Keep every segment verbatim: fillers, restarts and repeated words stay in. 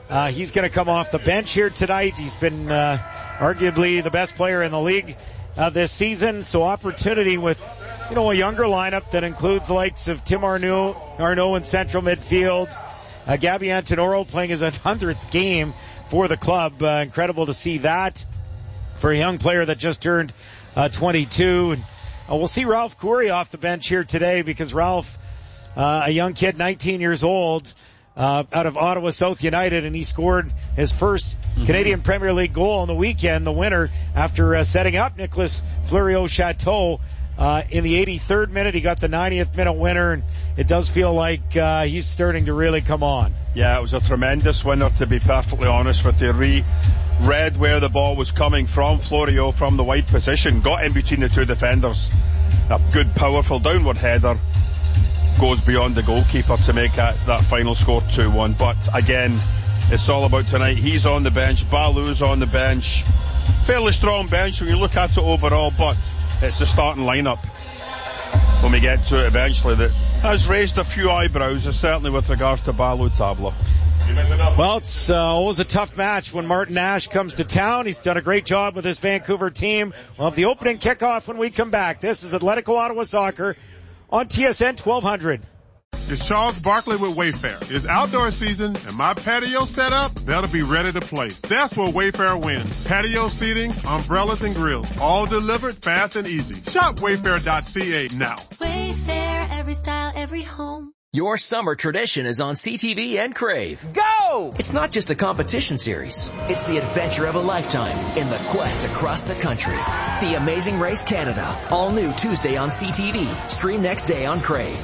Uh, he's going to come off the bench here tonight. He's been uh, arguably the best player in the league uh, this season. So opportunity with, you know, a younger lineup that includes the likes of Tim Arnaud, Arnaud in central midfield. Uh, Gabby Antonoro playing his hundredth game for the club. Uh, incredible to see that for a young player that just turned uh, twenty-two. And uh, we'll see Ralph Coury off the bench here today because Ralph, uh, a young kid, nineteen years old, uh, out of Ottawa South United, and he scored his first mm-hmm. Canadian Premier League goal on the weekend, the winner, after uh, setting up Nicolas Fleury-Chateau. Uh, in the eighty-third minute, he got the ninetieth minute winner, and it does feel like uh, he's starting to really come on. Yeah, it was a tremendous winner, to be perfectly honest with you. Re- read where the ball was coming from, Florio from the wide position, got in between the two defenders. A good, powerful downward header goes beyond the goalkeeper to make that, that final score two one. But again, it's all about tonight. He's on the bench, Balou's on the bench. Fairly strong bench when you look at it overall, but it's the starting lineup when we get to it eventually that has raised a few eyebrows, certainly with regards to Balou Tabla. Well, it's uh, always a tough match when Martin Nash comes to town. He's done a great job with his Vancouver team. We'll have the opening kickoff when we come back. This is Atletico Ottawa Soccer on T S N twelve hundred. It's Charles Barkley with Wayfair. It's outdoor season, and my patio set up, that'll be ready to play. That's where Wayfair wins. Patio seating, umbrellas, and grills, all delivered fast and easy. Shop wayfair dot c a now. Wayfair, every style, every home. Your summer tradition is on C T V and Crave. Go! It's not just a competition series. It's the adventure of a lifetime in the quest across the country. The Amazing Race Canada. All new Tuesday on C T V. Stream next day on Crave.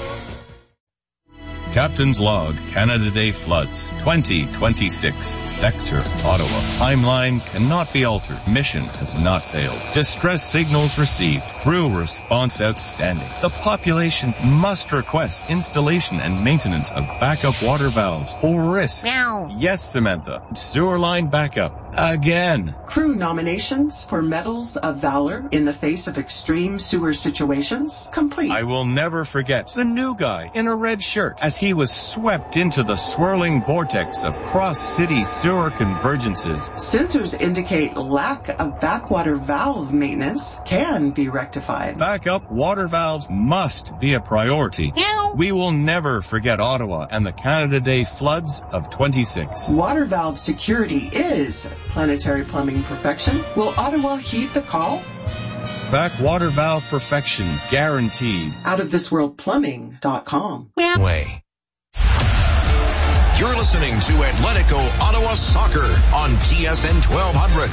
Captain's Log, Canada Day floods, twenty twenty-six, Sector, Ottawa. Timeline cannot be altered. Mission has not failed. Distress signals received. Crew response outstanding. The population must request installation and maintenance of backup water valves or risk. Meow. Yes, Samantha. Sewer line backup. Again. Crew nominations for Medals of Valor in the face of extreme sewer situations complete. I will never forget the new guy in a red shirt as he was swept into the swirling vortex of cross-city sewer convergences. Sensors indicate lack of backwater valve maintenance can be rectified. Backup water valves must be a priority. Meow. We will never forget Ottawa and the Canada Day floods of twenty-six. Water valve security is planetary plumbing perfection. Will Ottawa heed the call? Backwater valve perfection guaranteed. out of this world plumbing dot com. Way. You're listening to Atletico Ottawa Soccer on T S N twelve hundred.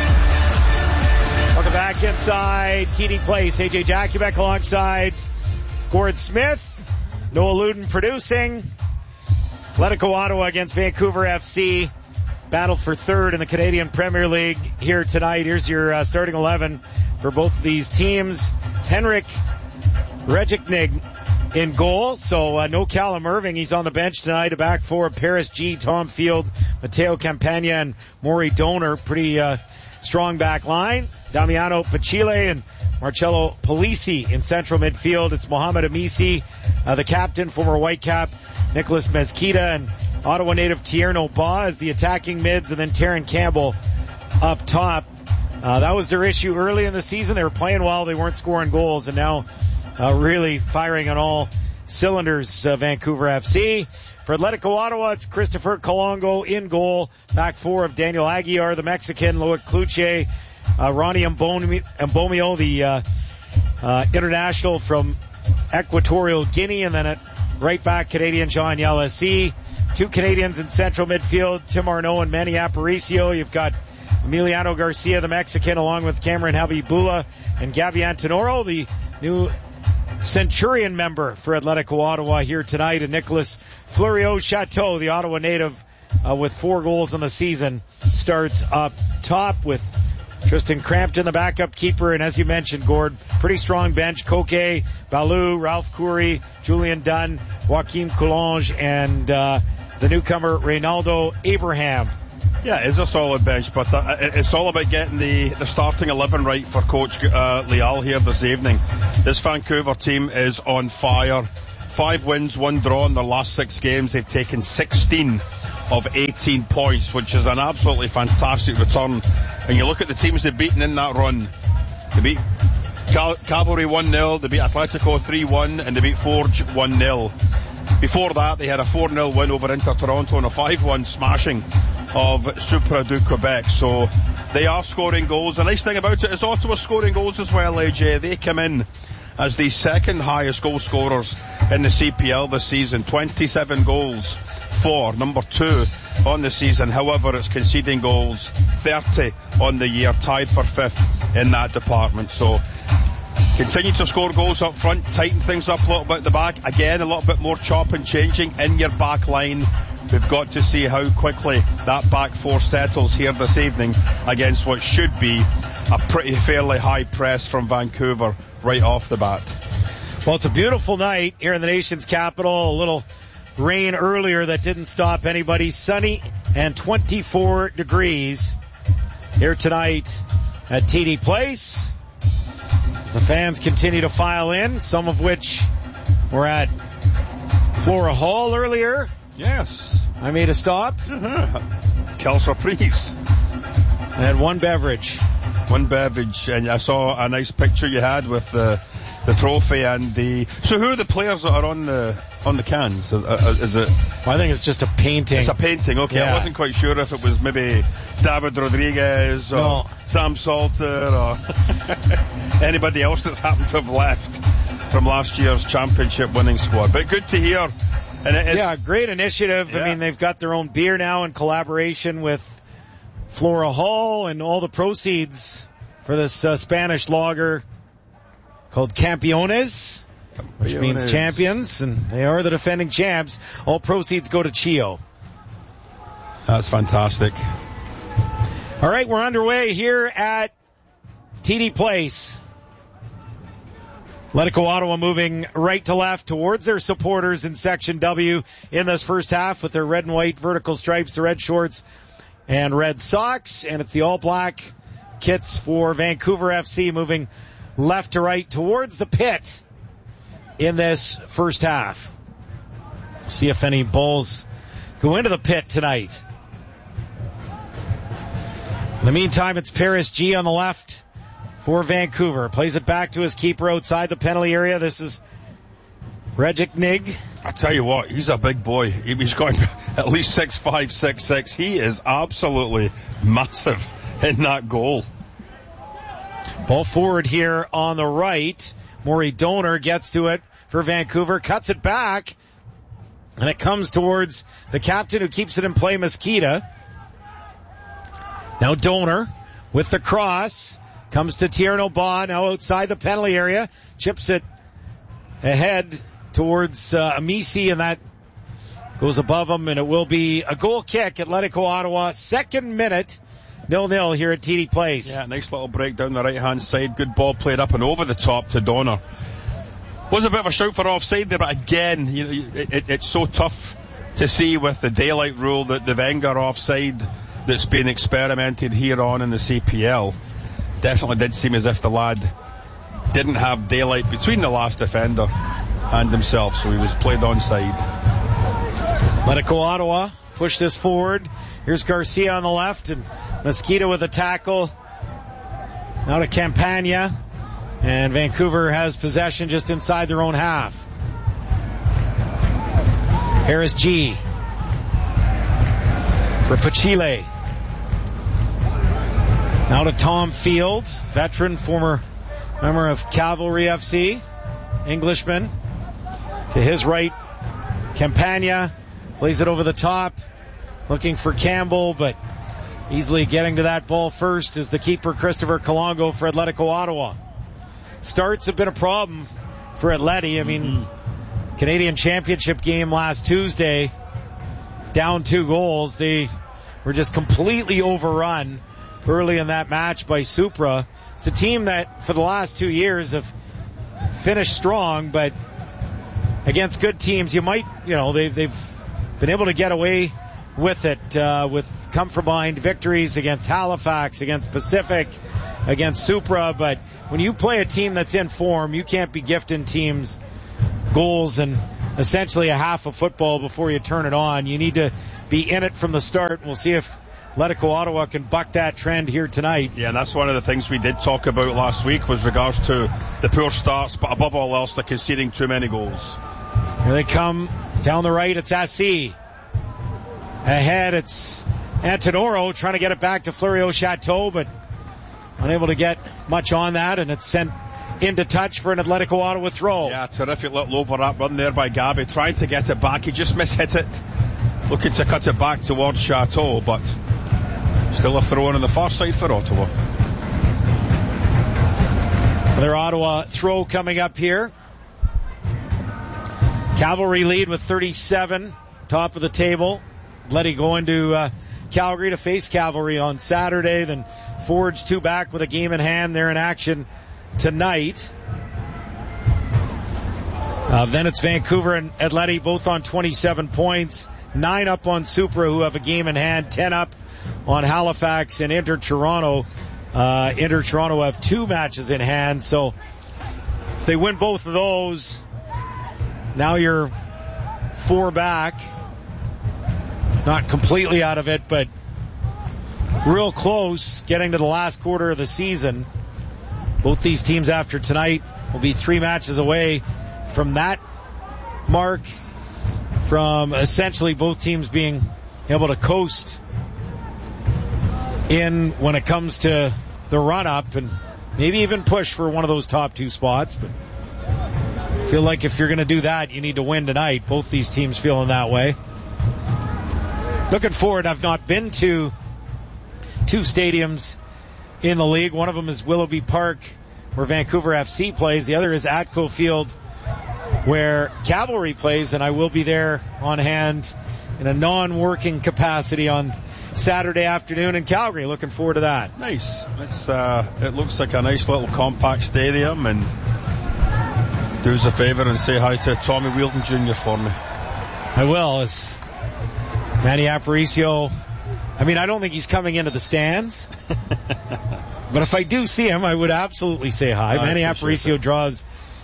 Welcome back inside T D Place. A J Jakubek alongside Gord Smith. Noah Luden producing. Atletico Ottawa against Vancouver F C. Battle for third in the Canadian Premier League here tonight. Here's your uh, starting eleven for both of these teams. It's Henrik Rejeknig in goal. So uh, no Callum Irving. He's on the bench tonight. A back four, Paris G, Tom Field, Matteo Campagna, and Maury Donor. Pretty uh, strong back line. Damiano Pachile and Marcello Polisi in central midfield. It's Mohamed Amisi, uh, the captain, former Whitecap, Nicholas Mezquita, and Ottawa native Tierno Ba as the attacking mids, and then Taron Campbell up top. Uh, that was their issue early in the season. They were playing well. They weren't scoring goals, and now uh, really firing on all cylinders, uh, Vancouver F C. For Atletico Ottawa, it's Christopher Colongo in goal. Back four of Daniel Aguiar, the Mexican, Loic Cluche, uh, Ronnie Mbomio, the uh, uh, international from Equatorial Guinea, and then at right back, Canadian Jean Yalasi. Two Canadians in central midfield, Tim Arnaud and Manny Aparicio. You've got Emiliano Garcia, the Mexican, along with Cameron Habibula and Gabby Antonoro, the new Centurion member for Atletico Ottawa here tonight, and Nicolas Fleury-Chateau, the Ottawa native, uh, with four goals in the season, starts up top with Tristan Crampton, the backup keeper, and as you mentioned, Gord, pretty strong bench. Koke, Balou, Ralph Coury, Julian Dunn, Joaquim Coulange, and uh, the newcomer Reynaldo Abraham. Yeah, it is a solid bench, but uh, it's all about getting the, the starting eleven right for Coach uh, Leal here this evening. This Vancouver team is on fire. Five wins, one draw in their last six games. They've taken sixteen of eighteen points, which is an absolutely fantastic return. And you look at the teams they've beaten in that run. They beat Cal- Cavalry one nil, they beat Atletico three one, and they beat Forge one nil. Before that, they had a four nil win over Inter Toronto and a five one smashing of Supra du Quebec. So they are scoring goals. The nice thing about it is Ottawa scoring goals as well, A J. They come in as the second highest goal scorers in the C P L this season. twenty-seven goals for number two on the season. However, it's conceding goals, thirty on the year, tied for fifth in that department. So continue to score goals up front, tighten things up a little bit at the back. Again, a little bit more chop and changing in your back line. We've got to see how quickly that back four settles here this evening against what should be a pretty fairly high press from Vancouver right off the bat. Well, it's a beautiful night here in the nation's capital. A little rain earlier that didn't stop anybody. Sunny and twenty-four degrees here tonight at T D Place. The fans continue to file in, some of which were at Flora Hall earlier. Yes. I made a stop. Mm-hmm. Quelle surprise. I had one beverage. One beverage, and I saw a nice picture you had with the the trophy and the... So who are the players that are on the on the cans? Is it... Well, I think it's just a painting. It's a painting, okay. Yeah. I wasn't quite sure if it was maybe David Rodriguez or no. Sam Salter or anybody else that's happened to have left from last year's championship winning squad. But good to hear. And it is, yeah, great initiative. Yeah. I mean, they've got their own beer now in collaboration with Flora Hall, and all the proceeds for this uh, Spanish lager called Campeones, which Campeones. means champions, and they are the defending champs. All proceeds go to Chio. That's fantastic. All right, we're underway here at T D Place. Atletico Ottawa moving right to left towards their supporters in Section W in this first half with their red and white vertical stripes, the red shorts and red socks, and it's the all-black kits for Vancouver F C moving left to right towards the pit in this first half. See if any balls go into the pit tonight. In the meantime, it's Paris G on the left for Vancouver. Plays it back to his keeper outside the penalty area. This is Regic Nig. I tell you what, he's a big boy. He's got at least six five, six six. He is absolutely massive in that goal. Ball forward here on the right. Maury Donor gets to it for Vancouver, cuts it back, and it comes towards the captain who keeps it in play, Mosqueda. Now Donor with the cross. Comes to Tierno Ba, now outside the penalty area. Chips it ahead towards uh, Amisi, and that goes above him, and it will be a goal kick. Atletico Ottawa, second minute, nil nil here at T D Place. Yeah, nice little break down the right-hand side. Good ball played up and over the top to Donner. Was a bit of a shout for offside there, but again, you know, it, it, it's so tough to see with the daylight rule that the Wenger offside that's been experimented here on in the C P L. Definitely did seem as if the lad didn't have daylight between the last defender and himself, so he was played onside. Atletico Ottawa push this forward. Here's Garcia on the left, and Mosqueda with a tackle. Now to Campagna, and Vancouver has possession just inside their own half. Harris G for Pachile. Now to Tom Field, veteran, former member of Cavalry F C, Englishman. To his right, Campagna plays it over the top, looking for Campbell, but easily getting to that ball first is the keeper, Christopher Colongo, for Atletico Ottawa. Starts have been a problem for Atleti. I mean, mm-hmm. Canadian Championship game last Tuesday, down two goals. They were just completely overrun early in that match by Supra. It's a team that for the last two years have finished strong, but against good teams, you might, you know, they've, they've been able to get away with it, uh, with come from behind victories against Halifax, against Pacific, against Supra, but when you play a team that's in form, you can't be gifting teams goals and essentially a half of football before you turn it on. You need to be in it from the start. We'll see if Atletico Ottawa can buck that trend here tonight. Yeah, and that's one of the things we did talk about last week was regards to the poor starts, but above all else, they're conceding too many goals. Here they come down the right. It's Assis. Ahead, it's Antonoro trying to get it back to Florio Chateau, but unable to get much on that, and it's sent into touch for an Atletico Ottawa throw. Yeah, terrific little overlap run there by Gabby, trying to get it back. He just mishit it, looking to cut it back towards Chateau, but still a throw in on the far side for Ottawa. Another Ottawa throw coming up here. Cavalry lead with thirty-seven, top of the table. Letty going to uh, Calgary to face Cavalry on Saturday, then Forge two back with a game in hand. They're in action tonight. Uh, then it's Vancouver and Atleti both on twenty-seven points. Nine up on Supra, who have a game in hand. Ten up on Halifax and Inter Toronto. Uh, Inter Toronto have two matches in hand. So if they win both of those, now you're four back. Not completely out of it, but real close getting to the last quarter of the season. Both these teams after tonight will be three matches away from that mark, from essentially both teams being able to coast in when it comes to the run-up and maybe even push for one of those top two spots. But I feel like if you're going to do that, you need to win tonight. Both these teams feeling that way. Looking forward, I've not been to two stadiums in the league. One of them is Willoughby Park, where Vancouver F C plays. The other is Atco Field, where Cavalry plays, and I will be there on hand in a non-working capacity on Saturday afternoon in Calgary. Looking forward to that. Nice. It's uh, it looks like a nice little compact stadium, and do us a favour and say hi to Tommy Wheeldon Junior for me. I will. It's Manny Aparicio. I mean, I don't think he's coming into the stands, but if I do see him, I would absolutely say hi. I Manny Aparicio that. draws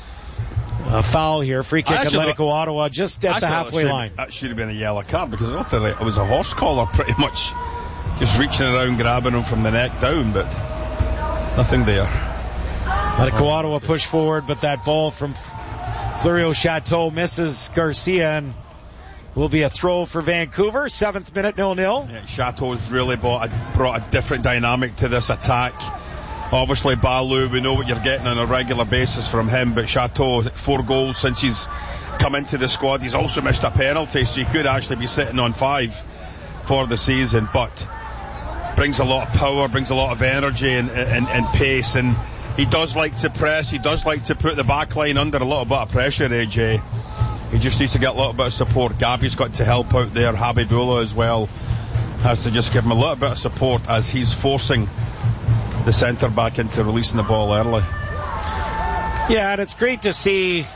a foul here. Free kick Atletico Ottawa just at the halfway line. That should have been a yellow card because I thought it was a horse collar pretty much, just reaching around, grabbing him from the neck down, but nothing there. Atletico Ottawa push forward, but that ball from Florio Chateau misses Garcia and will be a throw for Vancouver. Seventh minute, nil-nil. Yeah, Chateau's really brought a, brought a different dynamic to this attack. Obviously, Balu, we know what you're getting on a regular basis from him, but Chateau, four goals since he's come into the squad. He's also missed a penalty, so he could actually be sitting on five for the season, but brings a lot of power, brings a lot of energy and, and, and pace, and he does like to press, he does like to put the back line under a little bit of pressure, A J. He just needs to get a little bit of support. Gabby's got to help out there. Habibullah as well has to just give him a little bit of support as he's forcing the centre back into releasing the ball early. Yeah, and it's great to see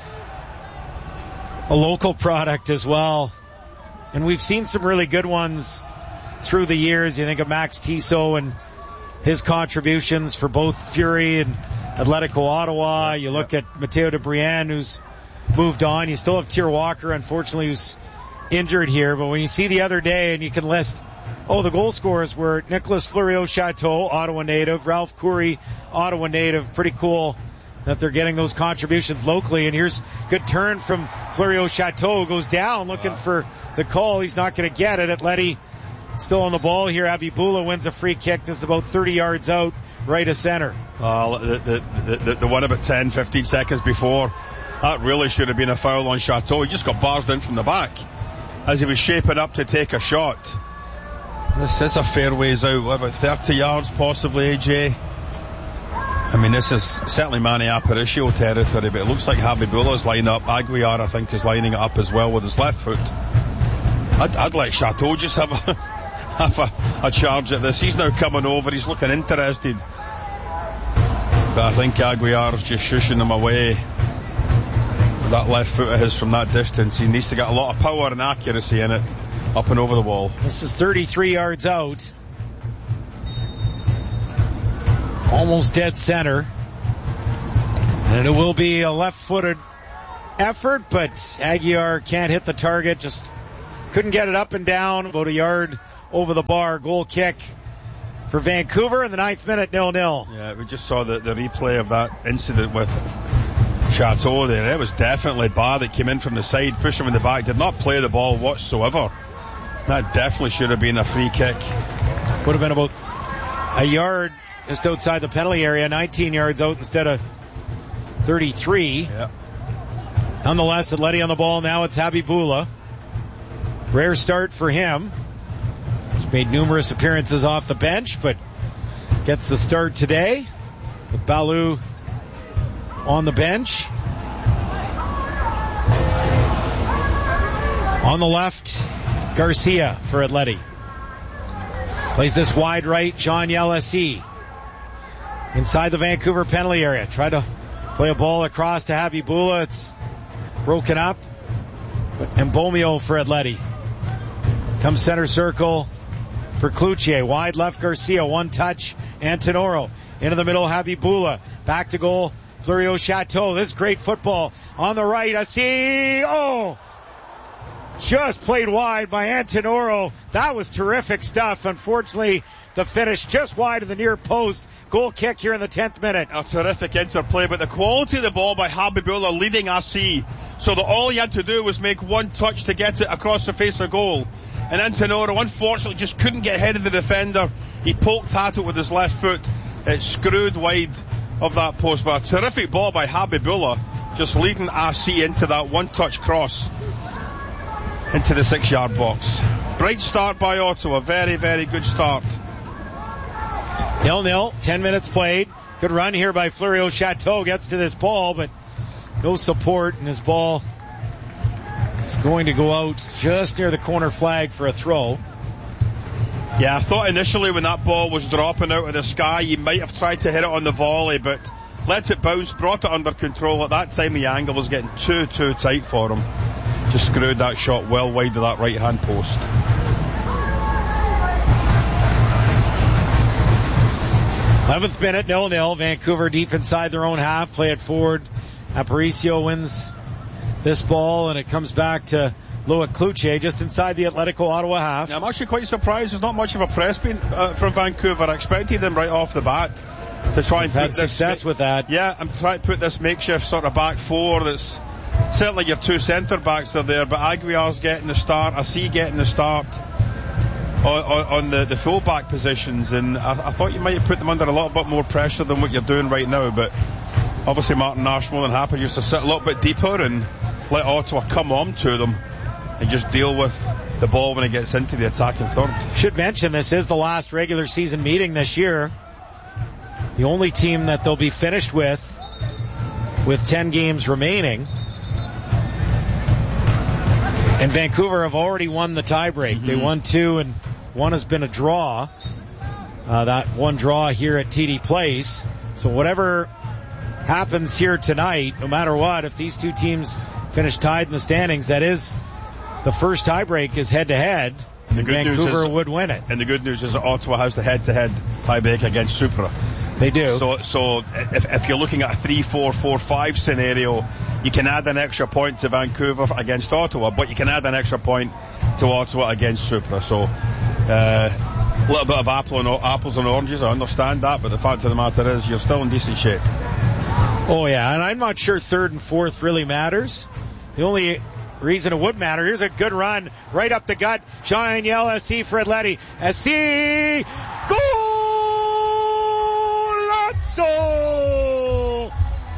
a local product as well. And we've seen some really good ones through the years. You think of Max Tissot and his contributions for both Fury and Atletico Ottawa. You look at Matteo de Brienne, who's moved on. You still have Tier Walker, unfortunately, who's injured here. But when you see the other day and you can list, oh, the goal scorers were Nicholas Florio Chateau, Ottawa native, Ralph Coury, Ottawa native. Pretty cool that they're getting those contributions locally. And here's good turn from Florio Chateau, who goes down looking for the call. He's not going to get it. Atleti still on the ball here. Habibullah wins a free kick. This is about thirty yards out, right of center. Uh, the, the, the, the one about ten, fifteen seconds before, that really should have been a foul on Chateau. He just got barged in from the back as he was shaping up to take a shot. This is a fair ways out, what, about thirty yards possibly, A J? I mean, this is certainly Manny Aparicio territory, but it looks like Habibullah's lining up. Aguiar, I think, is lining it up as well with his left foot. I'd, I'd let Chateau just have a, have a, a charge at this. He's now coming over, he's looking interested. But I think Aguiar's just shushing him away. That left foot of his from that distance. He needs to get a lot of power and accuracy in it, up and over the wall. This is thirty-three yards out. Almost dead center. And it will be a left-footed effort, but Aguiar can't hit the target. Just couldn't get it up and down, about a yard over the bar. Goal kick for Vancouver in the ninth minute, nil nil. Yeah, we just saw the, the replay of that incident with Chateau there. It was definitely Ba that came in from the side, pushed him in the back, did not play the ball whatsoever. That definitely should have been a free kick. Would have been about a yard just outside the penalty area, nineteen yards out instead of thirty-three. Yeah. Nonetheless, Atleti on the ball. Now it's Habibullah. Rare start for him. He's made numerous appearances off the bench, but gets the start today with Balou on the bench. On the left, Garcia for Atleti. Plays this wide right, Jean Yelesi. Inside the Vancouver penalty area. Try to play a ball across to Habibullah. It's broken up. Mbomio for Atleti. Comes center circle for Cloutier. Wide left, Garcia. One touch, Antonoro. Into the middle, Habibullah. Back to goal, Fleurio Chateau. This is great football. On the right, Assi. Oh! Just played wide by Antonoro. That was terrific stuff. Unfortunately, the finish just wide of the near post. Goal kick here in the tenth minute. A terrific interplay, but the quality of the ball by Habibullah leading Assi, so that all he had to do was make one touch to get it across the face of goal. And Antonoro, unfortunately, just couldn't get ahead of the defender. He poked at it with his left foot. It screwed wide of that post, but a terrific ball by Habibullah, just leading Assi into that one-touch cross into the six-yard box. Bright start by Ottawa. Very, very good start. nil nil. Ten minutes played. Good run here by Fleurio Chateau. Gets to this ball, but no support, and his ball is going to go out just near the corner flag for a throw. Yeah, I thought initially when that ball was dropping out of the sky, he might have tried to hit it on the volley, but let it bounce, brought it under control. At that time, the angle was getting too, too tight for him. Just screwed that shot well wide of that right-hand post. eleventh minute, nil nil. Vancouver deep inside their own half. Play it forward. Aparicio wins this ball, and it comes back to Loic Cloutier just inside the Atletico Ottawa half. Yeah, I'm actually quite surprised there's not much of a press being, uh, from Vancouver. I expected them right off the bat to try and They've put had success ma- with that. Yeah, I'm trying to put this makeshift sort of back four that's certainly your two centre backs are there, but Aguiar's getting the start, Assi getting the start on, on, on the, the full back positions, and I, I thought you might have put them under a little bit more pressure than what you're doing right now, but obviously Martin Nash more than happy just to sit a little bit deeper and let Ottawa come on to them and just deal with the ball when it gets into the attacking third. Should mention this is the last regular season meeting this year. The only team that they'll be finished with with ten games remaining. And Vancouver have already won the tiebreak. Mm-hmm. They won two, and one has been a draw. Uh, that one draw here at T D Place. So whatever happens here tonight, no matter what, if these two teams finish tied in the standings, that is the first tiebreak is head-to-head, and Vancouver is, would win it. And the good news is that Ottawa has the head-to-head tiebreak against Supra. They do. So, so if, if you're looking at a three four four five scenario, you can add an extra point to Vancouver against Ottawa, but you can add an extra point to Ottawa against Supra. So, uh, a little bit of apple and, apples and oranges, I understand that, but the fact of the matter is you're still in decent shape. Oh, yeah, and I'm not sure third and fourth really matters. The only reason it would matter, here's a good run right up the gut. Jean-Yel Assi for Atleti. Assi! Golazzo!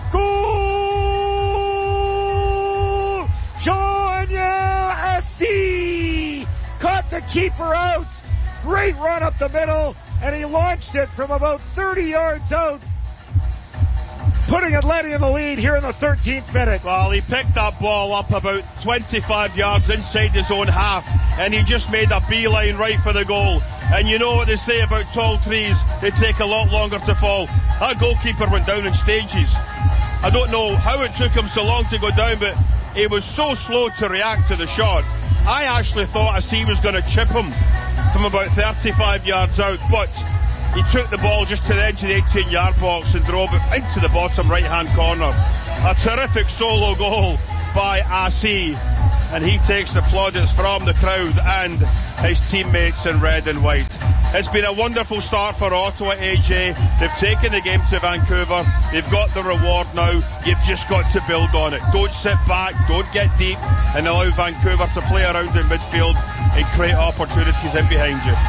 Goal! Jean-Yel Assi! Caught the keeper out. Great run up the middle, and he launched it from about thirty yards out, putting Atleti in the lead here in the thirteenth minute. Well, he picked that ball up about twenty-five yards inside his own half, and he just made a beeline right for the goal. And you know what they say about tall trees, they take a lot longer to fall. That goalkeeper went down in stages. I don't know how it took him so long to go down, but he was so slow to react to the shot. I actually thought Assi was going to chip him from about thirty-five yards out, but he took the ball just to the edge of the eighteen-yard box and drove it into the bottom right-hand corner. A terrific solo goal by Assi. and he takes the plaudits from the crowd and his teammates in red and white. It's been a wonderful start for Ottawa, A J. They've taken the game to Vancouver. They've got the reward now. You've just got to build on it. Don't sit back, don't get deep, and allow Vancouver to play around in midfield and create opportunities in behind you.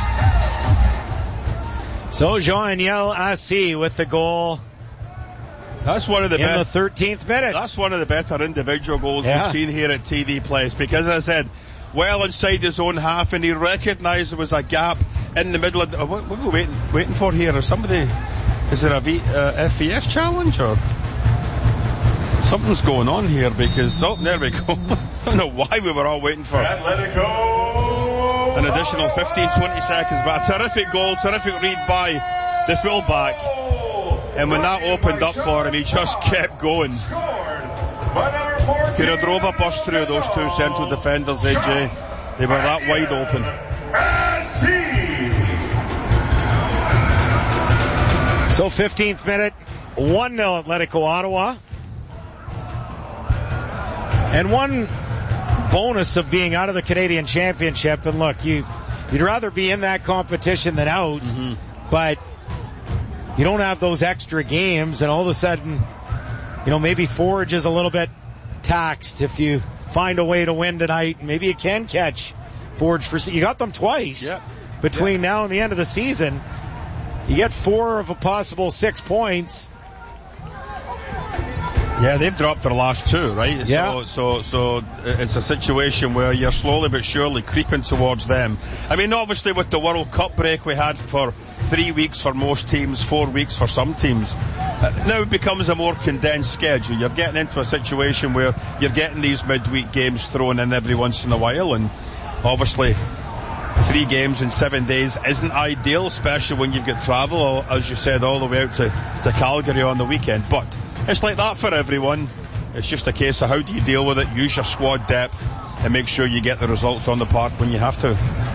So Jean-Yel Assi with the goal. That's one of the in best. the thirteenth minute. That's one of the better individual goals yeah. we've seen here at T V Place, because as I said, well inside his own half, and he recognised there was a gap in the middle of the, what, what are we waiting, waiting for here? Is somebody, is there a v, uh, F V S challenge or something's going on here? Because, oh, there we go. I don't know why we were all waiting for an additional fifteen, twenty seconds, but a terrific goal, terrific read by the fullback. And when that opened up for him, he just kept going. Could have drove a bus through those two central defenders, A J. They were that wide open. So fifteenth minute, one nil Atletico Ottawa. And one bonus of being out of the Canadian Championship, and look, you, you'd rather be in that competition than out, mm-hmm. but you don't have those extra games, and all of a sudden, you know, maybe Forge is a little bit taxed if you find a way to win tonight. Maybe you can catch Forge for, you got them twice yep. between yep. now and the end of the season. You get four of a possible six points. Yeah, they've dropped their last two, right? Yeah. So, so, so it's a situation where you're slowly but surely creeping towards them. I mean, obviously with the World Cup break we had for three weeks for most teams, four weeks for some teams, uh, now it becomes a more condensed schedule. You're getting into a situation where you're getting these midweek games thrown in every once in a while, and obviously three games in seven days isn't ideal, especially when you've got travel, as you said, all the way out to, to Calgary on the weekend. But it's like that for everyone. It's just a case of how do you deal with it, use your squad depth, and make sure you get the results on the park when you have to.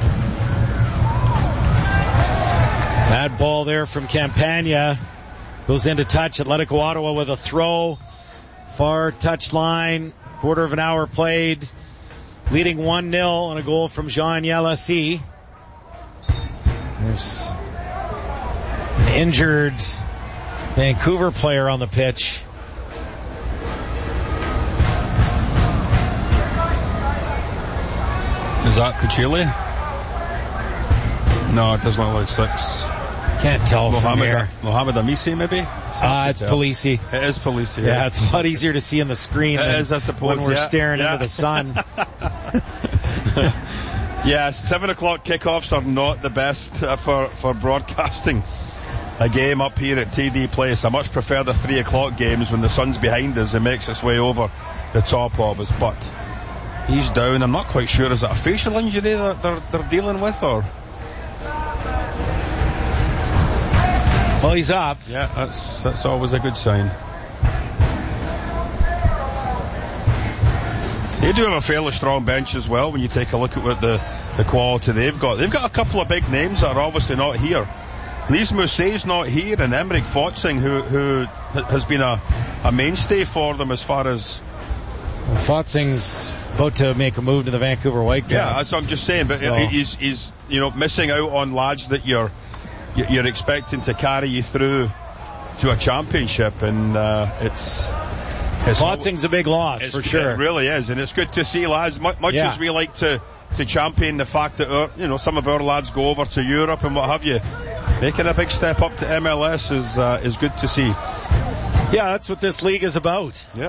Bad ball there from Campagna. Goes into touch. Atletico Ottawa with a throw. Far touch line. Quarter of an hour played. Leading one nil on a goal from Jean-Yel Assi. There's an injured Vancouver player on the pitch. Is that Pichile? No, it doesn't look like six. Can't tell Mohamed, from here. Mohamed Amisi, maybe? Ah, uh, it's Polisi. It is Polisi. Yeah. yeah, it's a lot easier to see on the screen it than is, I suppose, when we're yeah. staring yeah. into the sun. Yeah, seven o'clock kickoffs are not the best uh, for, for broadcasting a game up here at T D Place. I much prefer the three o'clock games when the sun's behind us and makes its way over the top of us. But he's down. I'm not quite sure. Is it a facial injury that they're, they're dealing with, or? Well, he's up. Yeah, that's that's always a good sign. They do have a fairly strong bench as well when you take a look at what the, the quality they've got. They've got a couple of big names that are obviously not here. Lise Mousset's not here, and Emmerich Fotzing, who who has been a, a mainstay for them as far as... Well, Fotzing's about to make a move to the Vancouver Whitecaps. Yeah, that's what I'm just saying, but so. he's, he's you know missing out on lads that you're you're expecting to carry you through to a championship, and uh, it's... It's Fotzing's a big loss, for sure. It really is, and it's good to see lads, much, much yeah. as we like to, to champion the fact that our, you know, some of our lads go over to Europe and what have you. Making a big step up to M L S is uh, is good to see. Yeah, that's what this league is about. Yeah.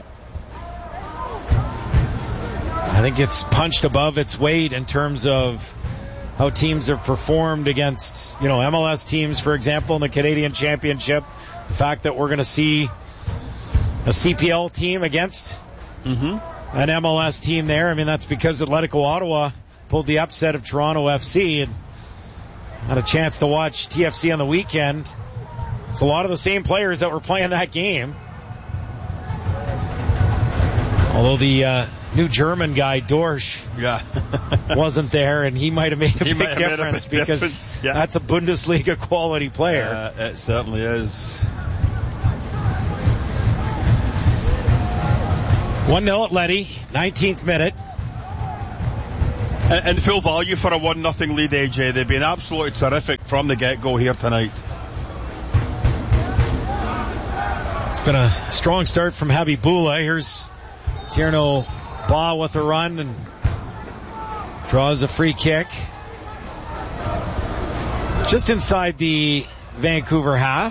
I think it's punched above its weight in terms of how teams have performed against, you know, M L S teams, for example, in the Canadian Championship. The fact that we're going to see a C P L team against mm-hmm. an M L S team there. I mean, that's because Atletico Ottawa pulled the upset of Toronto F C and had a chance to watch T F C on the weekend. It's a lot of the same players that were playing that game. Although the uh, new German guy, Dorsch, yeah. wasn't there, and he might have made a he big difference a big because difference. Yeah. that's a Bundesliga quality player. Uh, it certainly is. one nil Atleti, nineteenth minute. And, and full value for a one nothing lead, A J. They've been absolutely terrific from the get-go here tonight. It's been a strong start from Habibullah. Here's Tierno Ba with a run and draws a free kick. Just inside the Vancouver half.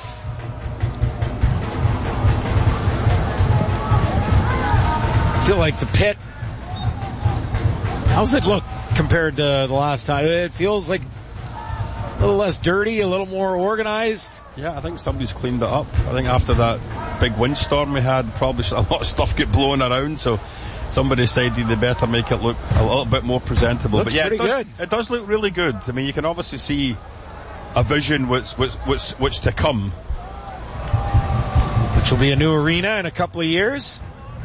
I feel like the pit, how's it look compared to the last time? It feels like a little less dirty, a little more organized. Yeah, I think somebody's cleaned it up. I think after that big windstorm we had, probably a lot of stuff get blown around, so somebody decided they better make it look a little bit more presentable. Looks but yeah, pretty it does, good. It does look really good. I mean, you can obviously see a vision which, which, which, which to come. Which will be a new arena in a couple of years.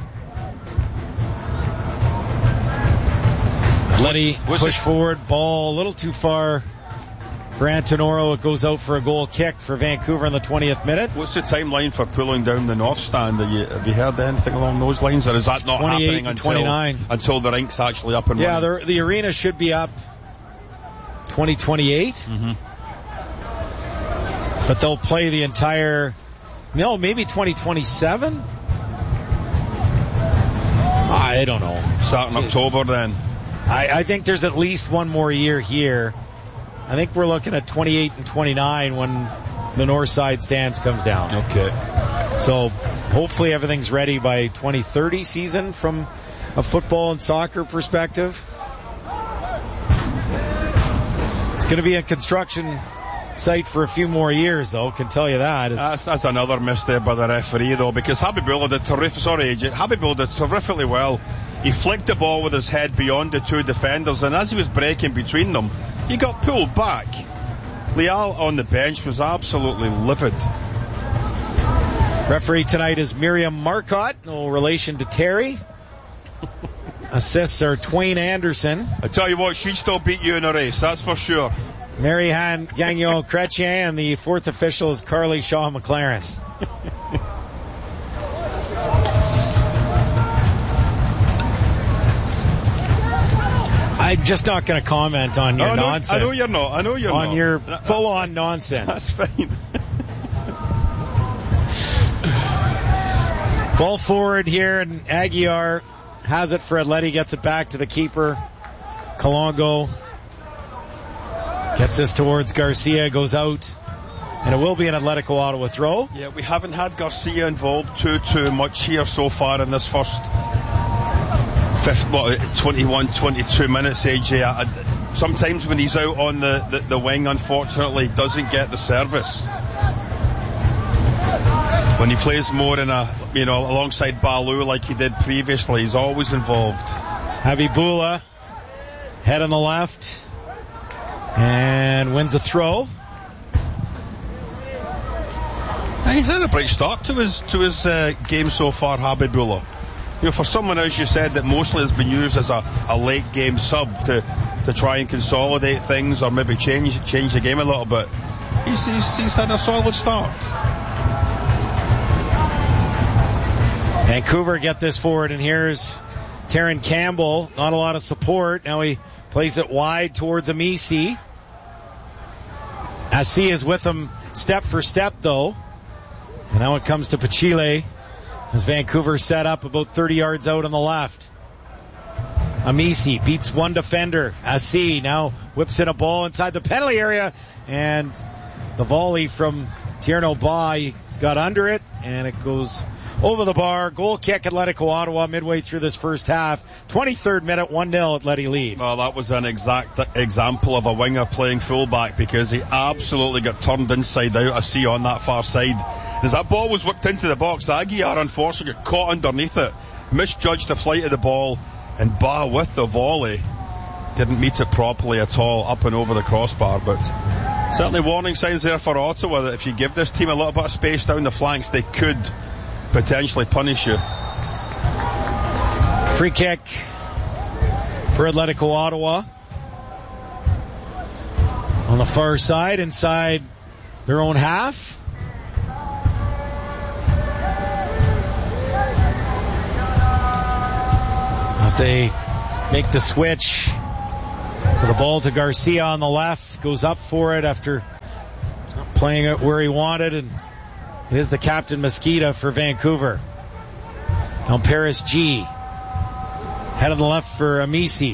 Letty push forward, ball a little too far for Antonoro. It goes out for a goal kick for Vancouver in the twentieth minute. What's the timeline for pulling down the north stand? Have you, have you heard anything along those lines, or is that not happening until, until the rink's actually up and yeah, running? Yeah, the, the arena should be up twenty twenty-eight. Mm-hmm. But they'll play the entire, no, maybe twenty twenty-seven? I don't know. Starting October then. I, I think there's at least one more year here. I think we're looking at twenty-eight and twenty-nine when the north side stands comes down. Okay. So hopefully everything's ready by twenty thirty season from a football and soccer perspective. It's going to be a construction site for a few more years, though, can tell you that. That's, that's another miss there by the referee, though, because Habibullah did terrific, sorry, A J, Habibullah did terrifically well. He flicked the ball with his head beyond the two defenders, and as he was breaking between them, he got pulled back. Leal on the bench was absolutely livid. Referee tonight is Miriam Marcotte, no relation to Terry. Assists are Twain Anderson. I tell you what, she'd still beat you in a race, that's for sure. Marianne Gagnon Chrétien, and the fourth official is Carly Shaw McLaren. I'm just not going to comment on your oh, no, nonsense. I know you're not. I know you're on not. On your that, full-on nonsense. That's fine. Ball forward here, and Aguiar has it for Atleti, gets it back to the keeper. Kalongo gets this towards Garcia, goes out, and it will be an Atletico Ottawa throw. Yeah, we haven't had Garcia involved too, too much here so far in this first fifth, what, twenty-one, twenty-two minutes, A J. I, I, sometimes when he's out on the, the, the wing, unfortunately, doesn't get the service. When he plays more in a, you know, alongside Balou like he did previously, he's always involved. Habibullah, head on the left, and wins a throw. And he's had a bright start to his to his uh, game so far, Habibullah. You know, for someone, as you said, that mostly has been used as a, a late game sub to, to try and consolidate things or maybe change change the game a little bit, he's he's, he's had a solid start. Vancouver get this forward, and here's Terran Campbell. Not a lot of support. Now he plays it wide towards Amisi. Assi is with him step for step, though. And now it comes to Pachile as Vancouver set up about thirty yards out on the left. Amisi beats one defender. Assi now whips in a ball inside the penalty area, and the volley from Tierno Ba, he got under it, and it goes over the bar. Goal kick, Atletico Ottawa midway through this first half. twenty-third minute, one nil Atleti lead. Well, that was an exact example of a winger playing fullback, because he absolutely got turned inside out. I see on that far side. As that ball was whipped into the box, Aguiar unfortunately got caught underneath it, misjudged the flight of the ball, and Ba with the volley didn't meet it properly at all, up and over the crossbar. But certainly warning signs there for Ottawa that if you give this team a little bit of space down the flanks, they could potentially punish you. Free kick for Atletico Ottawa on the far side, inside their own half. As they make the switch The ball to Garcia on the left, goes up for it after playing it where he wanted, and it is the captain Mosqueda for Vancouver. Now Paris G. Head on the left for Amici.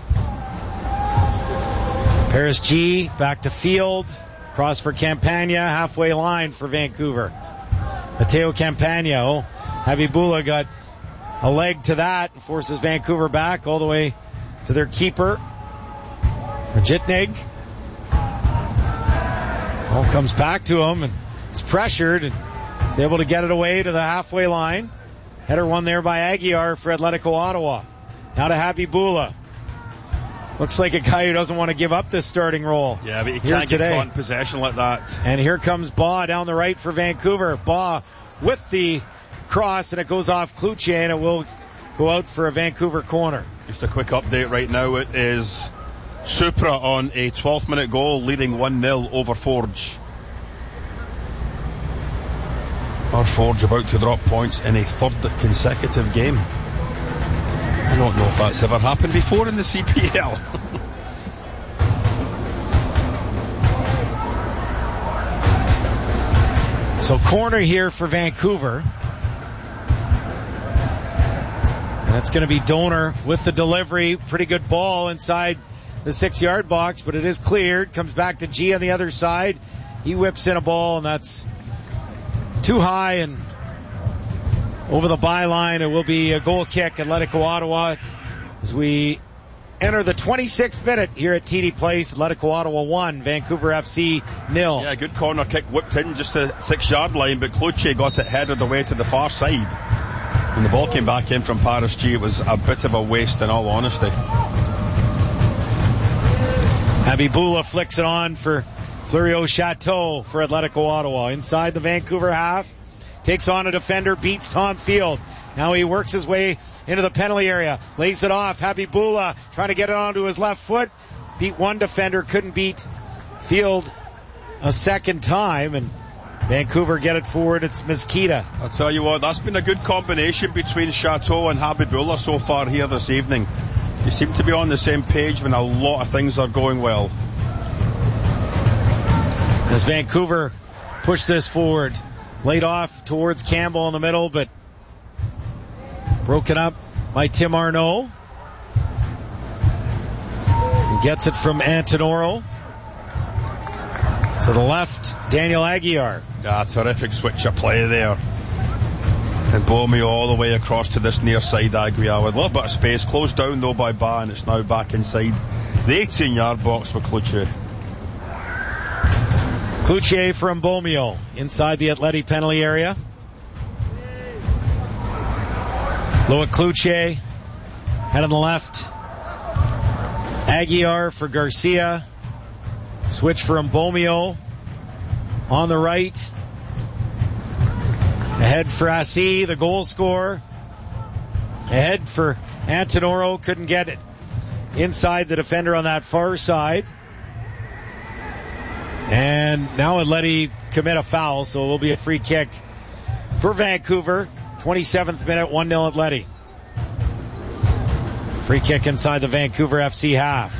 Paris G. back to field. Cross for Campagna. Halfway line for Vancouver. Mateo Campagna. Oh, Habibullah got a leg to that and forces Vancouver back all the way to their keeper. Jitnig. Ball comes back to him and is pressured and is able to get it away to the halfway line. Header won there by Aguiar for Atletico Ottawa. Now to Habibullah. Looks like a guy who doesn't want to give up this starting role. Yeah, but he here can't today. get caught in possession like that. And here comes Baugh down the right for Vancouver. Baugh with the cross, and it goes off Cloutier, and it will go out for a Vancouver corner. Just a quick update right now. It is Supra on a twelfth minute goal, leading one nil over Forge. Our Forge about to drop points in a third consecutive game. I don't know if that's ever happened before in the C P L. So corner here for Vancouver. And that's going to be Donor with the delivery. Pretty good ball inside the six-yard box, but it is cleared. Comes back to G on the other side. He whips in a ball, and that's too high and over the byline. It will be a goal kick, Atletico Ottawa, as we enter the twenty-sixth minute here at T D Place. Atletico Ottawa one, Vancouver F C nil. Yeah, good corner kick, whipped in just the six-yard line, but Cloutier got it headed away to the far side. When the ball came back in from Paris G, it was a bit of a waste in all honesty. Habibullah flicks it on for Fleurio Chateau for Atletico Ottawa. Inside the Vancouver half. Takes on a defender, beats Tom Field. Now he works his way into the penalty area. Lays it off. Habibullah trying to get it onto his left foot. Beat one defender, couldn't beat Field a second time. And Vancouver get it forward. It's Mosqueda. I'll tell you what, that's been a good combination between Chateau and Habibullah so far here this evening. You seem to be on the same page when a lot of things are going well. As Vancouver push this forward, laid off towards Campbell in the middle, but broken up by Tim Arnaud. He gets it from Antonoro. To the left, Daniel Aguiar. Yeah, terrific switch of play there. And Bomeo all the way across to this near side Aguiar with a little bit of space. Closed down though by Ba, and it's now back inside the eighteen-yard box for Cloutier. Cloutier from Bomeo inside the Atleti penalty area. Loic Cloutier, head on the left. Aguiar for Garcia. Switch for Mbomeo on the right. Ahead for Assi, the goal scorer. Ahead for Antonoro, couldn't get it inside the defender on that far side. And now Atleti commit a foul, so it will be a free kick for Vancouver. twenty-seventh minute, one nil Atleti. Free kick inside the Vancouver F C half.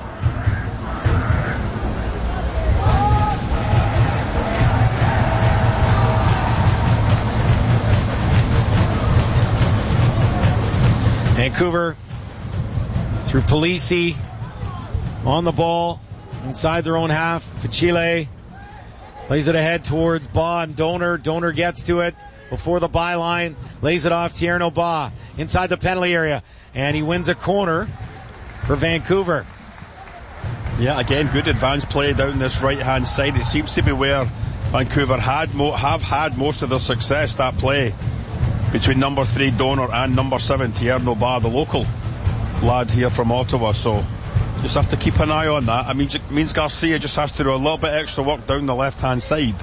Vancouver through Polisi on the ball inside their own half. Ficile lays it ahead towards Ba and Donor. Donor gets to it before the byline, lays it off Tierno Ba inside the penalty area, and he wins a corner for Vancouver. Yeah, again, good advanced play down this right-hand side. It seems to be where Vancouver had mo- have had most of their success, that play between number three Donor and number seven Tierno Ba, the local lad here from Ottawa. So just have to keep an eye on that. I mean, it means Garcia just has to do a little bit extra work down the left-hand side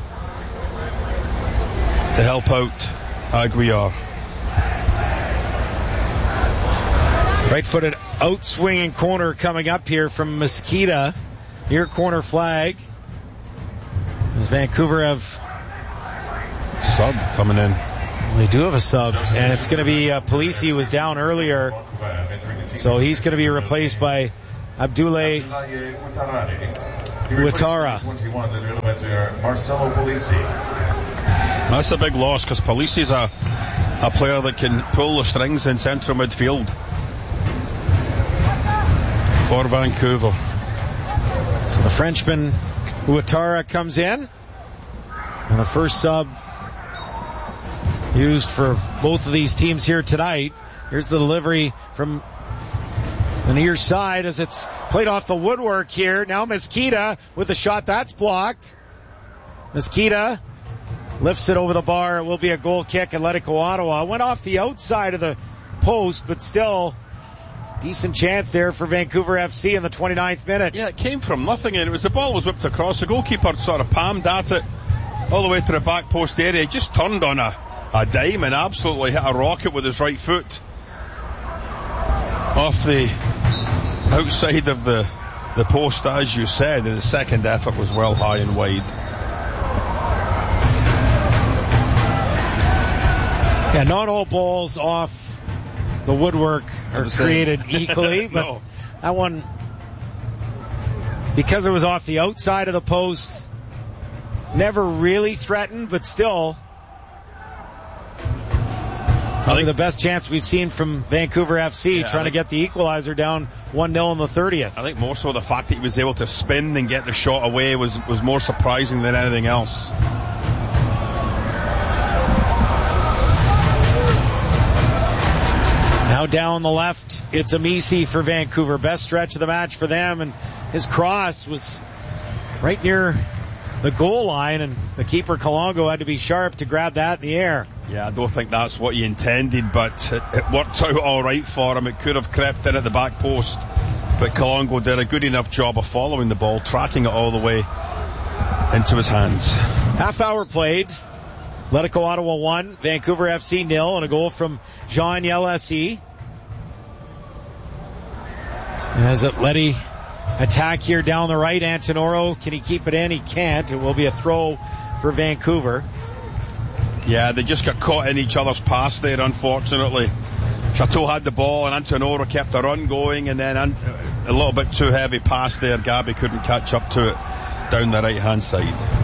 to help out Aguiar. Right-footed out-swinging corner coming up here from Mosqueda. Near corner flag. As Vancouver have sub coming in. They do have a sub, and it's going to be uh, Polisi, who was down earlier, so he's going to be replaced by Abdoulaye Ouattara. Marcelo Polisi. That's a big loss because Polisi's a, a player that can pull the strings in central midfield for Vancouver. So the Frenchman Ouattara comes in, and the first sub used for both of these teams here tonight. Here's the delivery from the near side as it's played off the woodwork here. Now Mesquita with the shot that's blocked. Mesquita lifts it over the bar. It will be a goal kick. Atletico Ottawa went off the outside of the post, but still decent chance there for Vancouver F C in the twenty-ninth minute. Yeah, it came from nothing, and it was the ball was whipped across. The goalkeeper sort of palmed at it all the way to the back post area. He just turned on a, a dime and absolutely hit a rocket with his right foot off the outside of the the post, as you said, and the second effort was well high and wide. Yeah, not all balls off the woodwork are created equally, but no. That one, because it was off the outside of the post, never really threatened, but still probably the best chance we've seen from Vancouver F C, yeah, trying to get the equalizer down one nil in the thirtieth. I think more so the fact that he was able to spin and get the shot away was, was more surprising than anything else. Now down the left, it's Amisi for Vancouver. Best stretch of the match for them, and his cross was right near the goal line, and the keeper Kalongo had to be sharp to grab that in the air. Yeah, I don't think that's what he intended, but it, it worked out all right for him. It could have crept in at the back post, but Kalongo did a good enough job of following the ball, tracking it all the way into his hands. Half hour played. Atletico Ottawa one, Vancouver F C nil, and a goal from Jean Yelesi. And as Atleti attack here down the right, Antonoro, can he keep it in? He can't. It will be a throw for Vancouver. Yeah, they just got caught in each other's pass there, unfortunately. Chateau had the ball and Antonoro kept the run going, and then a little bit too heavy pass there. Gabby couldn't catch up to it down the right hand side.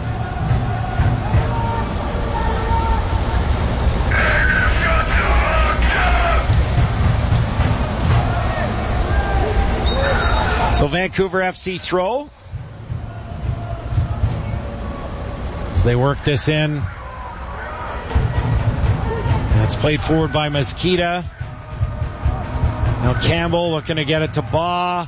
So Vancouver F C throw as they work this in. And it's played forward by Mesquita. Now Campbell looking to get it to Baugh.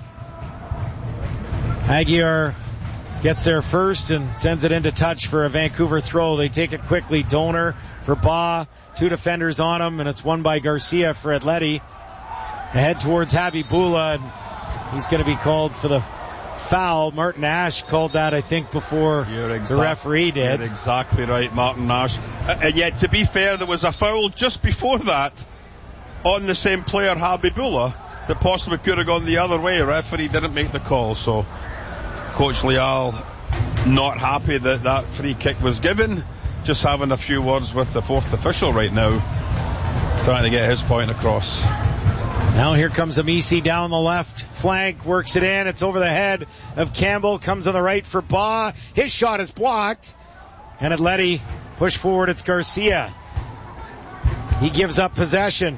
Aguiar gets there first and sends it into touch for a Vancouver throw. They take it quickly. Donor for Baugh. Two defenders on him, and it's won by Garcia for Atleti. Ahead towards Habibullah, and he's going to be called for the foul. Martin Ash called that, I think, before exact, the referee did. You're exactly right, Martin Ash. Uh, and yet, to be fair, there was a foul just before that on the same player, Habibullah, that possibly could have gone the other way. The referee didn't make the call, so Coach Leal not happy that that free kick was given. Just having a few words with the fourth official right now, trying to get his point across. Now here comes Amisi down the left flank, works it in. It's over the head of Campbell, comes on the right for Baugh. His shot is blocked, and Atleti push forward. It's Garcia. He gives up possession.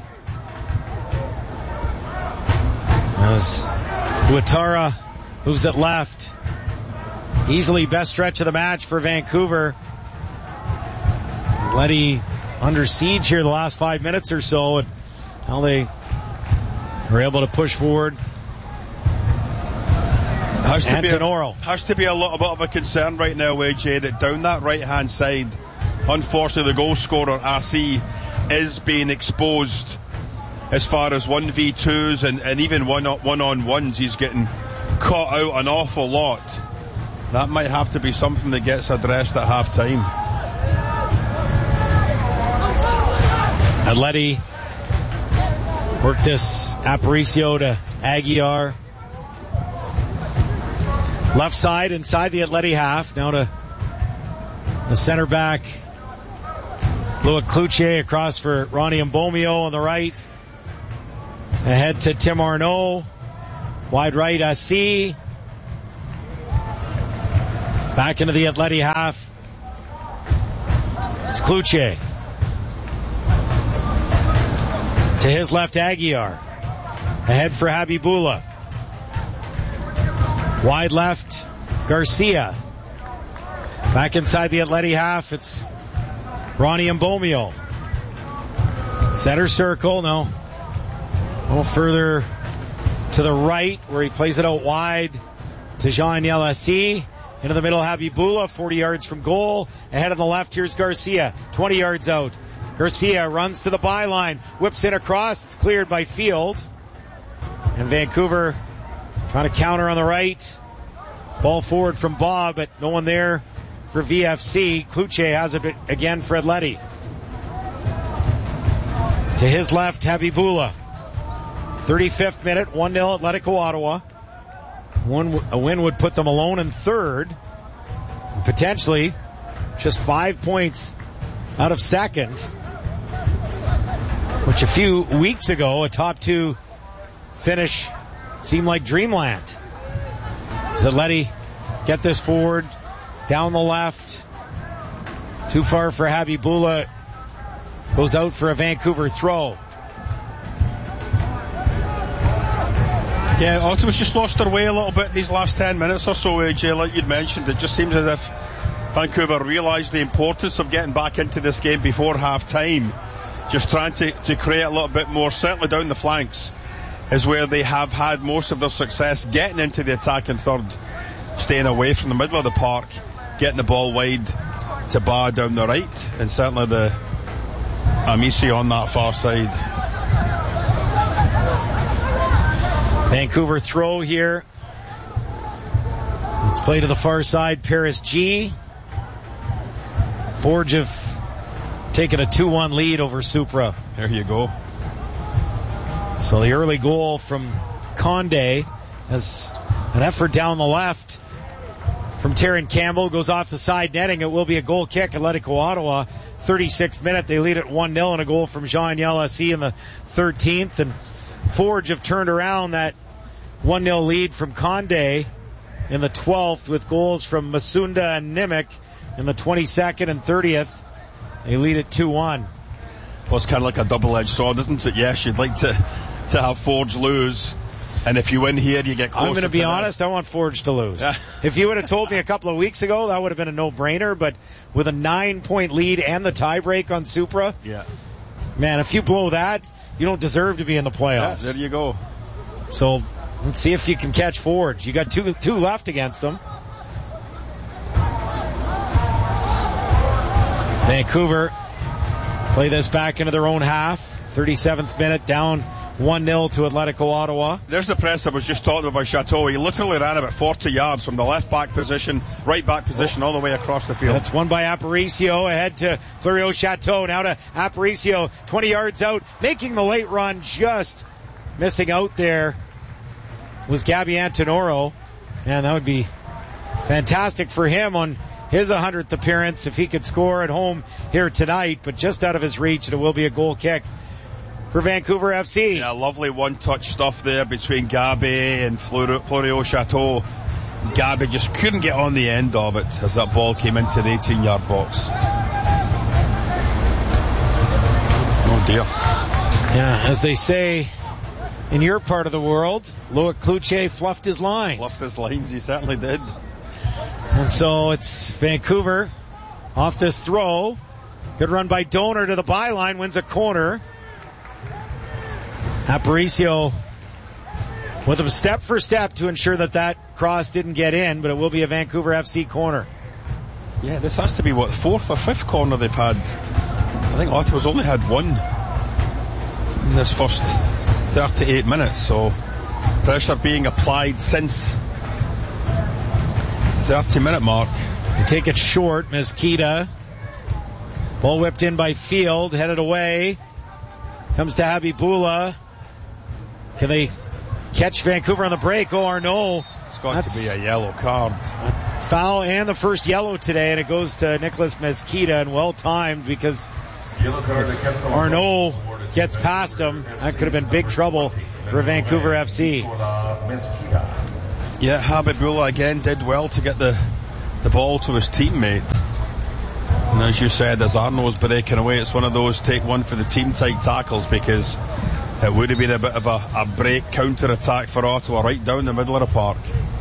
As Ouattara moves it left. Easily best stretch of the match for Vancouver. Atleti under siege here the last five minutes or so, and now they were able to push forward. Has to, be a, has to be a little bit of a concern right now, A J, that down that right hand side, unfortunately the goal scorer, A C, is being exposed as far as one v twos and, and even one, one-on-ones. He's getting caught out an awful lot. That might have to be something that gets addressed at half time. Atleti work this Aparicio to Aguiar. Left side inside the Atleti half. Now to the center back. Loic Cloutier across for Ronnie Mbomio on the right. Ahead to Tim Arnaud. Wide right, uh, C. Back into the Atleti half. It's Cloutier. To his left, Aguiar. Ahead for Habibullah. Wide left, Garcia. Back inside the Atleti half, it's Ronnie Mbomio. Center circle, no. A little further to the right where he plays it out wide to Jean Yalassi. Into the middle, Habibullah, forty yards from goal. Ahead on the left, here's Garcia, twenty yards out. Garcia runs to the byline, whips it across. It's cleared by Field. And Vancouver trying to counter on the right. Ball forward from Bob, but no one there for V F C. Cloutier has it again for Atleti. To his left, Habibullah. thirty-fifth minute, one nil Atletico Ottawa. One, a win would put them alone in third. And potentially just five points out of second. Which a few weeks ago, a top two finish seemed like dreamland. As Atleti get this forward, down the left. Too far for Habibullah. Goes out for a Vancouver throw. Yeah, Ottawa's just lost their way a little bit these last ten minutes or so, A J, like you'd mentioned. It just seems as if Vancouver realised the importance of getting back into this game before half-time. Just trying to, to create a little bit more, certainly down the flanks, is where they have had most of their success getting into the attacking third, staying away from the middle of the park, getting the ball wide to Ba down the right, and certainly the Amici on that far side. Vancouver throw here. Let's play to the far side. Paris G. Forge have taken a two one lead over Supra. There you go. So the early goal from Condé has an effort down the left from Taron Campbell. Goes off the side netting. It will be a goal kick. Atletico Ottawa. thirty-sixth minute. They lead at one nil and a goal from Jean Yalassi in the thirteenth. And Forge have turned around that one nil lead from Condé in the twelfth with goals from Masunda and Nimick in the twenty-second and thirtieth. They lead at two one. Well, it's kind of like a double-edged sword, isn't it? Yes, you'd like to, to have Forge lose. And if you win here, you get closer. I'm going to be honest, I want Forge to lose. Yeah. If you would have told me a couple of weeks ago, that would have been a no-brainer. But with a nine-point lead and the tiebreak on Supra, yeah, man, if you blow that, you don't deserve to be in the playoffs. Yeah, there you go. So let's see if you can catch Forge. You got two two left against them. Vancouver play this back into their own half. thirty-seventh minute, down one nil to Atletico Ottawa. There's the press I was just talking about Chateau. He literally ran about forty yards from the left back position, right back position, all the way across the field. That's won by Aparicio. Ahead to Fleurio Chateau. Now to Aparicio. twenty yards out, making the late run, just missing out there was Gabby Antonoro. And that would be fantastic for him on his one hundredth appearance if he could score at home here tonight, but just out of his reach, and it will be a goal kick for Vancouver F C. Yeah, lovely one-touch stuff there between Gabby and Fleurio Chateau. Gabby just couldn't get on the end of it as that ball came into the eighteen-yard box. Oh dear. Yeah, as they say in your part of the world, Loic Cloutier fluffed his lines. Fluffed his lines, he certainly did. And so it's Vancouver off this throw. Good run by Donor to the byline, wins a corner. Aparicio with him step for step to ensure that that cross didn't get in, but it will be a Vancouver F C corner. Yeah, this has to be, what, fourth or fifth corner they've had. I think Ottawa's only had one in this first thirty-eight minutes, so pressure being applied since thirty minute mark. They take it short, Mezquita. Ball whipped in by Field, headed away. Comes to Habibullah. Can they catch Vancouver on the break? Oh, Arnaud. It's got That's to be a yellow card. Foul and the first yellow today, and it goes to Nicholas Mezquita, and well timed because yellow card Arnaud gets past him. That could have been big trouble for Vancouver F C. Yeah, Habibullah again did well to get the, the ball to his teammate. And as you said, as Arno's breaking away, it's one of those take one for the team type tackles, because it would have been a bit of a, a break counter-attack for Ottawa right down the middle of the park.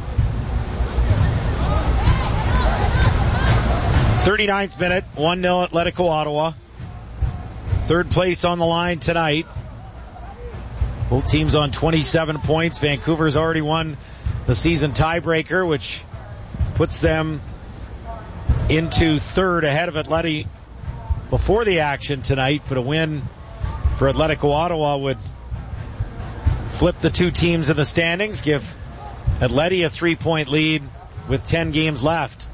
thirty-ninth minute, one nil Atletico Ottawa. Third place on the line tonight. Both teams on twenty-seven points. Vancouver's already won the season tiebreaker, which puts them into third ahead of Atleti before the action tonight. But a win for Atletico Ottawa would flip the two teams in the standings, give Atleti a three-point lead with ten games left.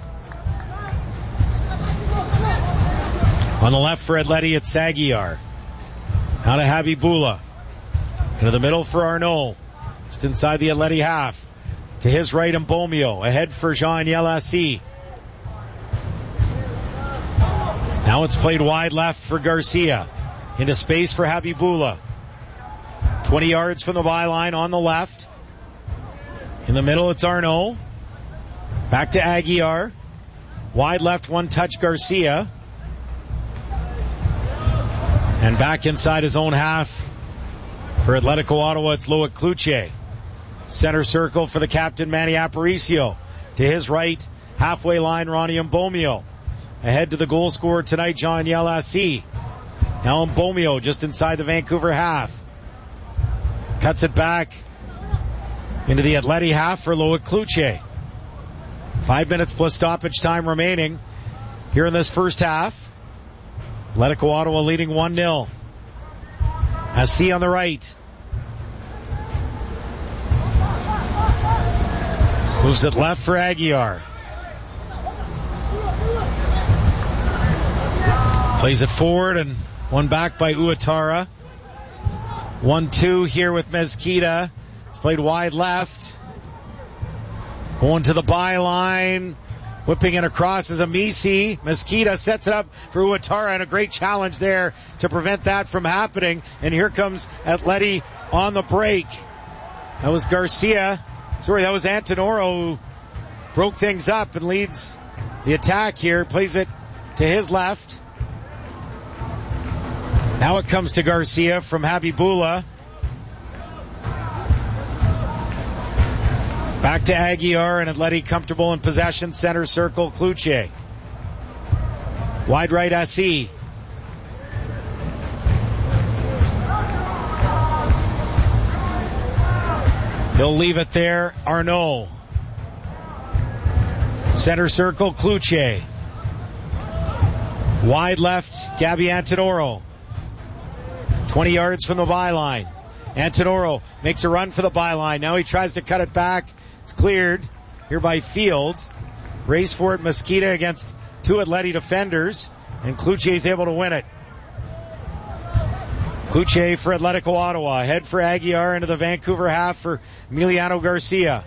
On the left for Atleti, it's Aguiar. Out to Habibullah. Into the middle for Arnaud. Just inside the Atleti half. To his right, Mbomio. Ahead for Jean Yalassi. Now it's played wide left for Garcia. Into space for Habibullah. twenty yards from the byline on the left. In the middle, it's Arnaud. Back to Aguiar. Wide left, one touch Garcia. And back inside his own half for Atletico Ottawa, it's Loic Cloutier. Center circle for the captain, Manny Aparicio. To his right, halfway line, Ronnie Mbomio. Ahead to the goal scorer tonight, Jean Yalassi. Now Mbomio just inside the Vancouver half. Cuts it back into the Atleti half for Loic Cloutier. Five minutes plus stoppage time remaining here in this first half. Atletico Ottawa leading one nil. Assi on the right. Moves it left for Aguiar. Plays it forward and one back by Uatara. one two here with Mezquita. It's played wide left. Going to the byline. Whipping it across is Amisi. Mezquita sets it up for Uatara, and a great challenge there to prevent that from happening. And here comes Atleti on the break. That was Garcia. Sorry, that was Antonoro who broke things up and leads the attack here. Plays it to his left. Now it comes to Garcia from Habibullah. Back to Aguiar, and Atleti comfortable in possession. Center circle, Cloutier. Wide right, Assi. He'll leave it there. Arnaud. Center circle, Cloutier. Wide left, Gabby Antonoro. twenty yards from the byline. Antonoro makes a run for the byline. Now he tries to cut it back. It's cleared here by Field. Race for it, Mezquita against two Atleti defenders, and Cloutier is able to win it. Cloutier for Atletico Ottawa. Head for Aguiar into the Vancouver half for Emiliano Garcia.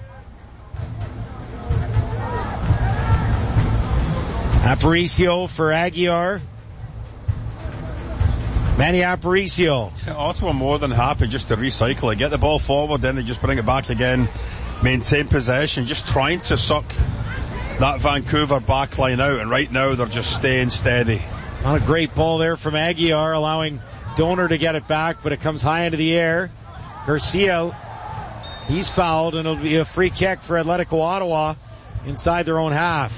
Aparicio for Aguiar. Manny Aparicio. Yeah, Ottawa more than happy just to recycle it. Get the ball forward, then they just bring it back again. Maintain possession, just trying to suck that Vancouver back line out, and right now they're just staying steady. Not a great ball there from Aguiar, allowing Donor to get it back, but it comes high into the air. Garcia, he's fouled, and it'll be a free kick for Atletico Ottawa inside their own half.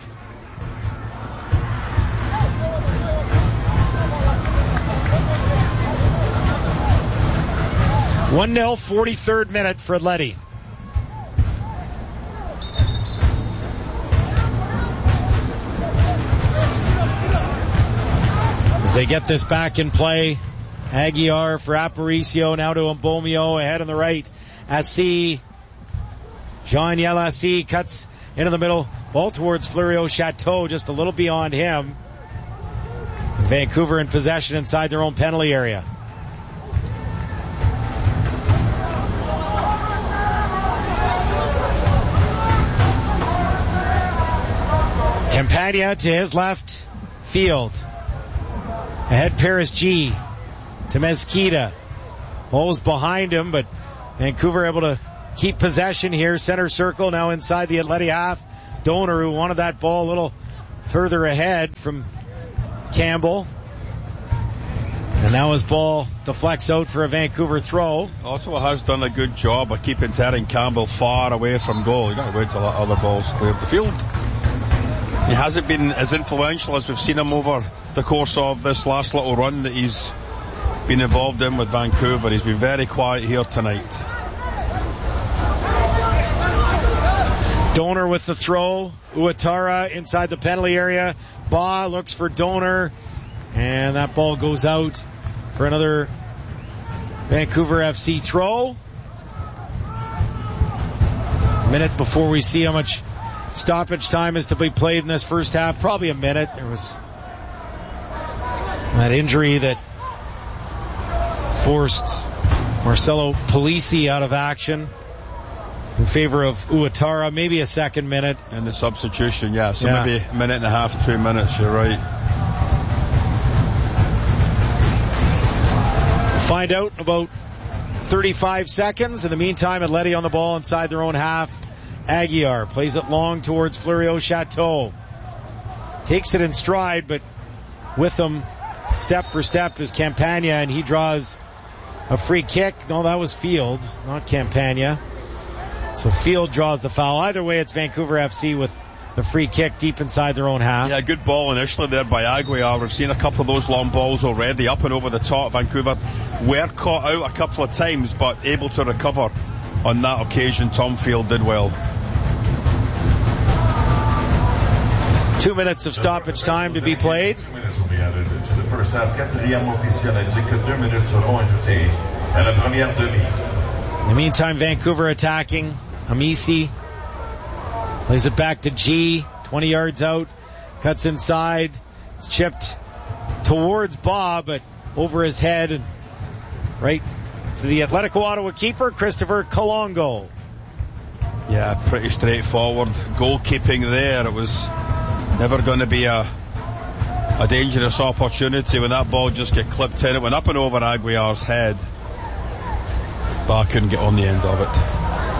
one nil, forty-third minute for Atleti. As they get this back in play, Aguiar for Aparicio, now to Mbomio, ahead on the right. Assi, Jean Yalassi cuts into the middle, ball towards Fleurio Chateau, just a little beyond him. Vancouver in possession inside their own penalty area. Campagna to his left, Field. Ahead Paris G. to Mesquita. Ball's behind him, but Vancouver able to keep possession here. Center circle now inside the Atleti half. Donor, who wanted that ball a little further ahead from Campbell. And now his ball deflects out for a Vancouver throw. Ottawa has done a good job of keeping Terry Campbell far away from goal. You've got to wait till that other ball's cleared the field. He hasn't been as influential as we've seen him over the course of this last little run that he's been involved in with Vancouver. He's been very quiet here tonight. Donor with the throw. Uatara inside the penalty area. Ba looks for Donor. And that ball goes out for another Vancouver F C throw. A minute before we see how much stoppage time is to be played in this first half. Probably a minute. There was that injury that forced Marcelo Polisi out of action in favor of Uatara. Maybe a second minute. And the substitution, yeah. So yeah. maybe a minute and a half, two minutes. You're right. Find out in about thirty-five seconds. In the meantime, Atleti on the ball inside their own half. Aguiar plays it long towards Fleurio Chateau. Takes it in stride, but with him, step for step, is Campagna, and he draws a free kick. No, that was Field, not Campagna. So Field draws the foul. Either way, it's Vancouver F C with the free kick deep inside their own half. Yeah, good ball initially there by Aguiar. We've seen a couple of those long balls already up and over the top. Vancouver were caught out a couple of times, but able to recover on that occasion. Tom Field did well. Two minutes of stoppage time to be played. Two minutes will be added to the first half. Quatrième officiel a dit que deux minutes seront ajoutées à la première demi. In the meantime, Vancouver attacking. Amisi plays it back to G, twenty yards out, cuts inside. It's chipped towards Bob, but over his head and right to the Atletico Ottawa keeper, Christopher Colongo. Yeah, pretty straightforward goalkeeping there. It was never going to be a a dangerous opportunity when that ball just get clipped in. It went up and over Aguiar's head, but I couldn't get on the end of it.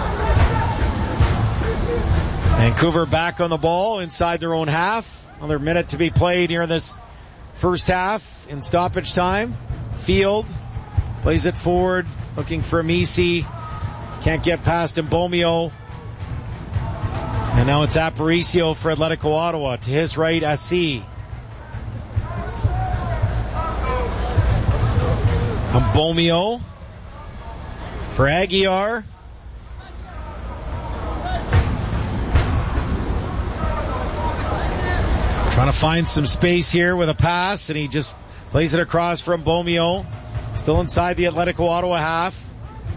Vancouver back on the ball inside their own half. Another minute to be played here in this first half in stoppage time. Field plays it forward, looking for Amisi. Can't get past Mbomio. And now it's Aparicio for Atletico Ottawa. To his right, Assi. Mbomio for Aguiar. Trying to find some space here with a pass, and he just plays it across from Mbomio. Still inside the Atletico Ottawa half.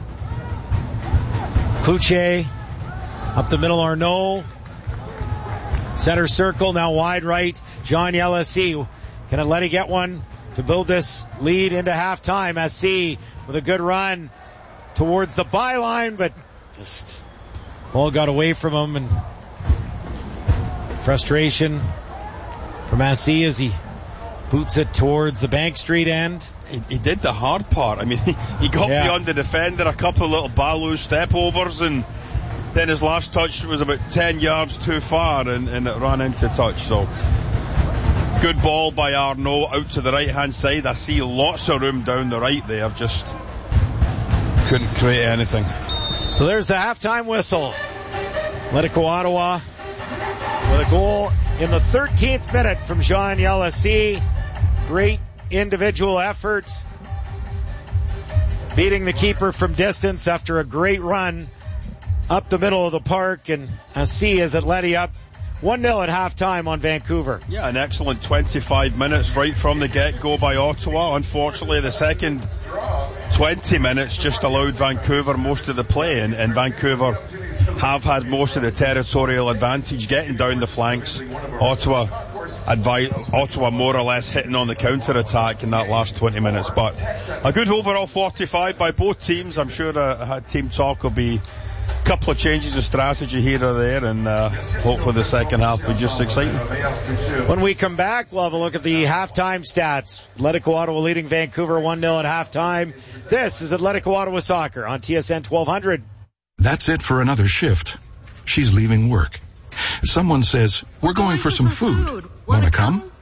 Kluche up the middle, Arnaud. Center circle, now wide right. John Yelasi. Can Atleti get one to build this lead into halftime? S C with a good run towards the byline, but just ball got away from him, and frustration from S C as he boots it towards the Bank Street end. He, he did the hard part. I mean, he, he got yeah. beyond the defender, a couple of little Balu step overs, and then his last touch was about ten yards too far, and, and it ran into touch. So good ball by Arnaud out to the right hand side. I see lots of room down the right there, just couldn't create anything. So there's the halftime whistle. Atletico Ottawa with a goal in the thirteenth minute from Jean Yelasi. Great individual effort, beating the keeper from distance after a great run up the middle of the park, and Assi is Atleti up one nil at halftime on Vancouver. Yeah, an excellent twenty-five minutes right from the get-go by Ottawa. Unfortunately, the second twenty minutes just allowed Vancouver most of the play, and, and Vancouver have had most of the territorial advantage getting down the flanks. Ottawa advise, Ottawa more or less hitting on the counter-attack in that last twenty minutes, but a good overall forty-five by both teams. I'm sure uh, Team Talk will be couple of changes of strategy here or there, and uh, hopefully the second half will be just exciting. When we come back, we'll have a look at the halftime stats. Atletico Ottawa leading Vancouver one nil at halftime. This is Atletico Ottawa Soccer on T S N twelve hundred. That's it for another shift. She's leaving work. Someone says, we're going for some food. Wanna come?